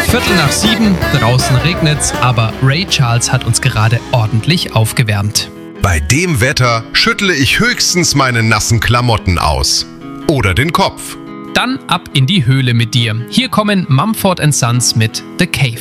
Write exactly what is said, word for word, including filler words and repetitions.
Viertel nach sieben, draußen regnet's, aber Ray Charles hat uns gerade ordentlich aufgewärmt. Bei dem Wetter schüttle ich höchstens meine nassen Klamotten aus. Oder den Kopf. Dann ab in die Höhle mit dir. Hier kommen Mumford and Sons mit The Cave.